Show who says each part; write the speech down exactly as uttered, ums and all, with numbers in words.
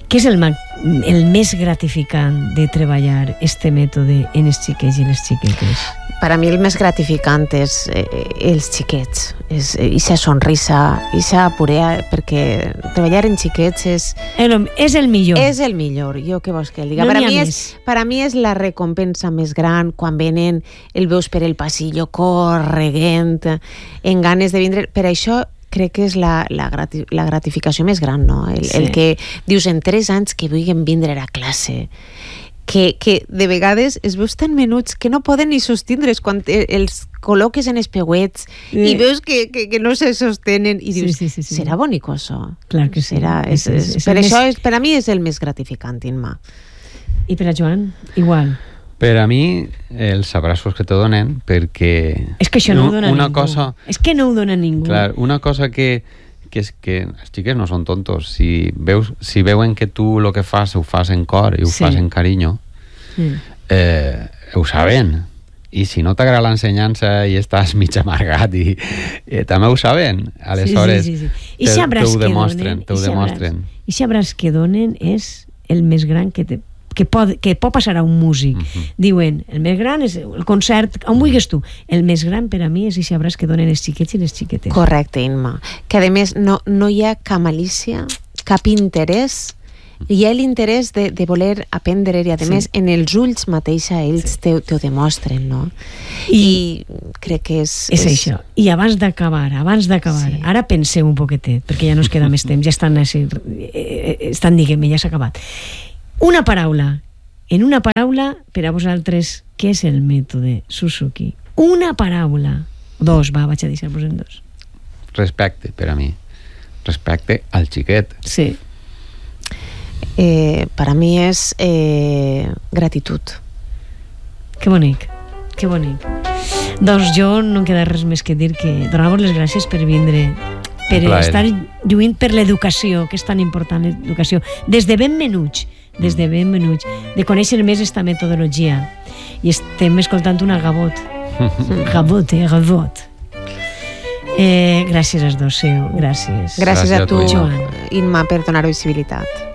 Speaker 1: què és el, el més gratificant de treballar este mètode en els xiquets i les xiquetes?
Speaker 2: Per a mi el més gratificant és eh, els xiquets, és eixa sonrisa, eixa purea, perquè treballar en xiquets és...
Speaker 1: El, és el millor.
Speaker 2: És el millor, jo què vols que el diga.
Speaker 1: No
Speaker 2: per, a
Speaker 1: n'hi
Speaker 2: mi
Speaker 1: ha
Speaker 2: és,
Speaker 1: més.
Speaker 2: per a mi és la recompensa més gran quan venen, el veus per el passillo correguent, en ganes de vindre. Per això crec que és la, la, grati, la gratificació més gran, no? El, sí. el que dius en tres anys que vulguin vindre a classe, que, que de vegades es veus tan menuts que no poden ni sostindre's quan els col·loques en espeuets sí. i veus que, que, que no se sostenen i dius, sí, sí, sí, sí. serà bonico això?
Speaker 1: Clar que sí.
Speaker 2: Serà, és, és, és, és per això més... és, per a mi és el més gratificant, Inma.
Speaker 1: I per a Joan, igual.
Speaker 3: Per a mi, els abraços que te donen, perquè...
Speaker 1: És que això no ho dona
Speaker 3: una
Speaker 1: ningú.
Speaker 3: Cosa,
Speaker 1: és que no ho dona ningú.
Speaker 3: Clar, una cosa que, que és que els xiquets no són tontos. Si, veus, si veuen que tu el que fas ho fas en cor i ho sí. fas en carinyo, mm. eh, ho saben. I si no t'agrada l'ensenyança i estàs mig amargat i, i també ho saben. Aleshores,
Speaker 1: sí, sí, sí, sí.
Speaker 3: te, te ho
Speaker 1: Donen,
Speaker 3: demostren. Te ho demostren.
Speaker 1: I si abraç que donen és el més gran que te... que pot, que pot passar a un músic. Uh-huh. Diuen, el més gran és el concert, on vulguis tu. El més gran per a mi és aquest abraç que donen els xiquets i les xiquetes.
Speaker 2: Correcte, Inma. Que a més no, no hi ha cap malícia, cap interès. Hi ha l'interès de, de voler aprendre i a sí. més en els ulls mateixa ells sí. te, te ho demostren, no? I, I crec que és...
Speaker 1: És, és... això. I abans d'acabar, abans d'acabar, sí. ara penseu un poquetet, perquè ja no es queda més temps, ja estan, així, estan diguem-me, ja s'ha acabat. Una paraula, en una paraula, per a vosaltres, què és el mètode Suzuki? Una paraula. Dos, va, vaig a deixar-vos en dos.
Speaker 3: Respecte, per a mi. Respecte al xiquet.
Speaker 1: Sí.
Speaker 2: Eh, per a mi és eh, gratitud.
Speaker 1: Que bonic, que bonic. Doncs jo no em queda res més que dir que donar-vos les gràcies per vindre, per estar lluint per l'educació, que és tan important l'educació, des de ben menuts, des de ben menuts, de conèixer més esta metodologia. I estem escoltant una gavot. Gavot, eh? Gavot. Eh, gràcies als dos, Seu. Gràcies.
Speaker 2: Gràcies a tu,
Speaker 1: Joan.
Speaker 2: Inma, per donar visibilitat.